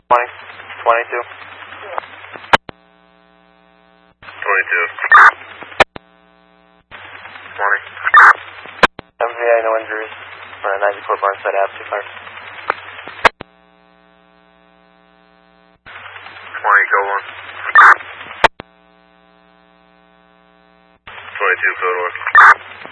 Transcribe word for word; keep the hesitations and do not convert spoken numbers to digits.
twenty, twenty-two. twenty-two. twenty. M V A, no injuries. Uh, ninety-four Barnside Ave, two cars. twenty, go one. twenty-two, code one.